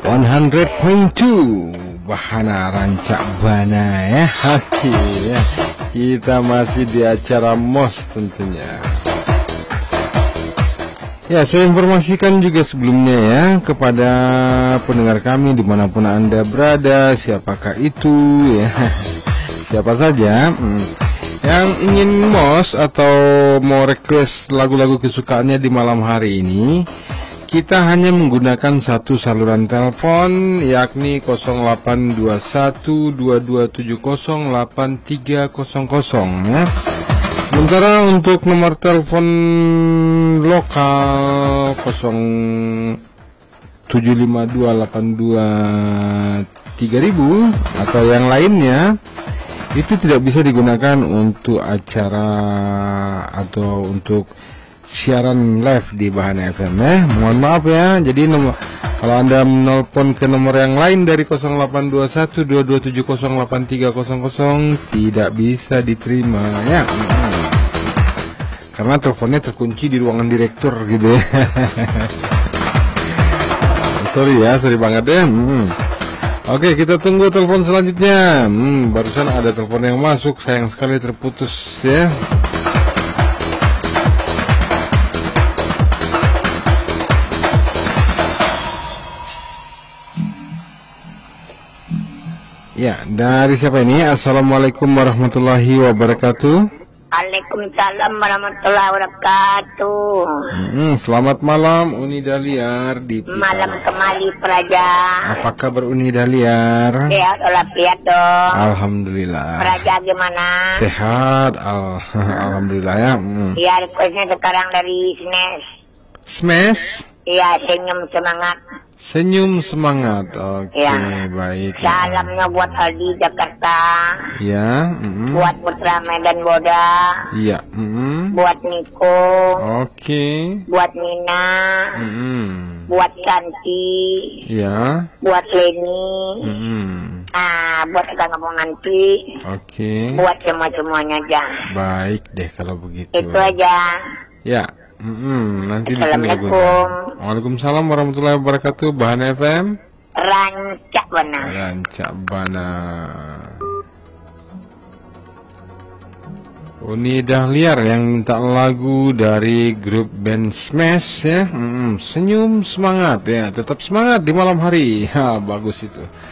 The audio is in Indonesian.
100.2 Bahana Rancak Bana ya. Oke ya. Kita masih di acara MOS tentunya. Ya, saya informasikan juga sebelumnya ya kepada pendengar kami dimanapun Anda berada, siapakah itu ya, siapa saja yang ingin MOS atau mau request lagu-lagu kesukaannya di malam hari ini. Kita hanya menggunakan satu saluran telepon, yakni 0812270830 ya. Sementara untuk nomor telepon lokal 0752823000 atau yang lainnya itu tidak bisa digunakan untuk acara atau untuk siaran live di Bahana FM ya. Mohon maaf ya. Jadi kalau Anda menelpon ke nomor yang lain dari 082122708300 tidak bisa diterima ya. Karena teleponnya terkunci di ruangan direktur gitu ya. sorry banget ya. Oke, kita tunggu telepon selanjutnya. Barusan ada telepon yang masuk, sayang sekali terputus ya. Ya, dari siapa ini? Assalamualaikum warahmatullahi wabarakatuh. Waalaikumsalam warahmatullahi wabarakatuh. Selamat malam Uni Dahliar di Malam kembali Praja. Apa kabar Uni Dahliar? Sehat walafiat dong. Alhamdulillah. Praja gimana? Sehat, alhamdulillah ya. Iya, requestnya sekarang dari Smash. Smash? Iya, senyum semangat. Senyum semangat. Oke, ya. Baik. Salamnya buat Aldi Jakarta. Ya. Buat Putra Medan Boda. Iya. Buat Niko. Oke. Buat Nina. Buat Kanti. Ya. Buat Leni. Buat kita ngomong nanti. Oke. Buat semuanya aja. Baik deh kalau begitu. Itu aja. Ya. Nanti Assalamualaikum. Waalaikumsalam warahmatullahi wabarakatuh. Bahana FM Rancak Bana. Rancak Bana. Uni Dahliar yang minta lagu dari grup band Smash ya. Senyum semangat ya. Tetap semangat di malam hari. Bagus itu.